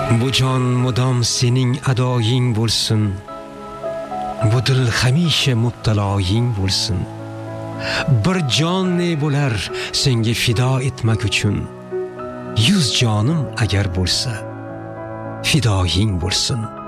Bu jon mudom sening adoying bo'lsin, bu dil hamisha mubtaloying bo'lsin. Bir jon ne bo'lar senga fido etmak uchun, 100 jonim agar bo'lsa fidoying bo'lsin.